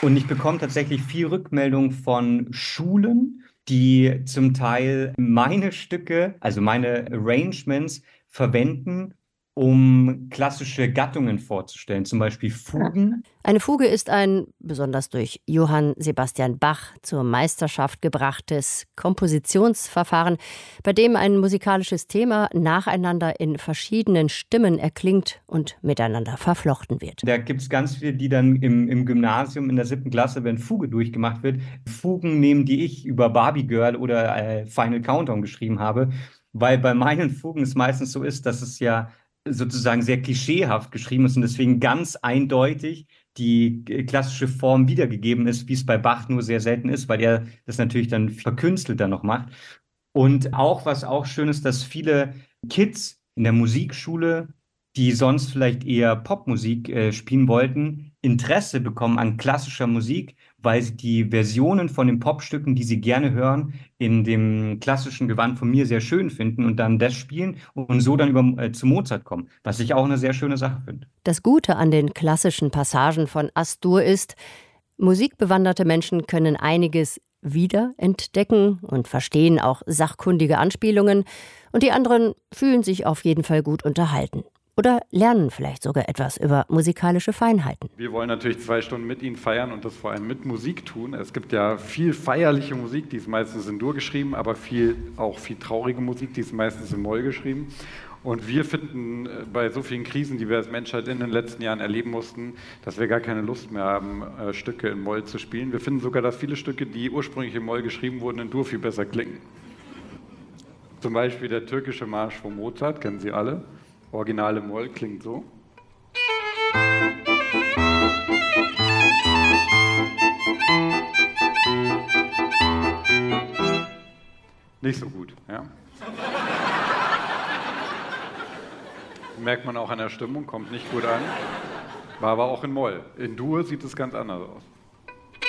Und ich bekomme tatsächlich viel Rückmeldung von Schulen, die zum Teil meine Stücke, also meine Arrangements, verwenden, um klassische Gattungen vorzustellen, zum Beispiel Fugen. Eine Fuge ist ein, besonders durch Johann Sebastian Bach zur Meisterschaft gebrachtes Kompositionsverfahren, bei dem ein musikalisches Thema nacheinander in verschiedenen Stimmen erklingt und miteinander verflochten wird. Da gibt es ganz viele, die dann im Gymnasium in der 7. Klasse, wenn Fuge durchgemacht wird, Fugen nehmen, die ich über Barbie Girl oder Final Countdown geschrieben habe, weil bei meinen Fugen es meistens so ist, dass es ja sozusagen sehr klischeehaft geschrieben ist und deswegen ganz eindeutig die klassische Form wiedergegeben ist, wie es bei Bach nur sehr selten ist, weil er das natürlich dann verkünstelter noch macht. Und auch, was auch schön ist, dass viele Kids in der Musikschule, die sonst vielleicht eher Popmusik spielen wollten, Interesse bekommen an klassischer Musik, weil sie die Versionen von den Popstücken, die sie gerne hören, in dem klassischen Gewand von mir sehr schön finden und dann das spielen und so dann zu Mozart kommen, was ich auch eine sehr schöne Sache finde. Das Gute an den klassischen Passagen von As-Dur ist, musikbewanderte Menschen können einiges wiederentdecken und verstehen auch sachkundige Anspielungen, und die anderen fühlen sich auf jeden Fall gut unterhalten. Oder lernen vielleicht sogar etwas über musikalische Feinheiten. Wir wollen natürlich 2 Stunden mit Ihnen feiern und das vor allem mit Musik tun. Es gibt ja viel feierliche Musik, die ist meistens in Dur geschrieben, aber auch viel traurige Musik, die ist meistens in Moll geschrieben. Und wir finden bei so vielen Krisen, die wir als Menschheit in den letzten Jahren erleben mussten, dass wir gar keine Lust mehr haben, Stücke in Moll zu spielen. Wir finden sogar, dass viele Stücke, die ursprünglich in Moll geschrieben wurden, in Dur viel besser klingen. Zum Beispiel der türkische Marsch von Mozart, kennen Sie alle. Originale Moll klingt so. Nicht so gut, ja. Merkt man auch an der Stimmung, kommt nicht gut an. War aber auch in Moll. In Dur sieht es ganz anders aus.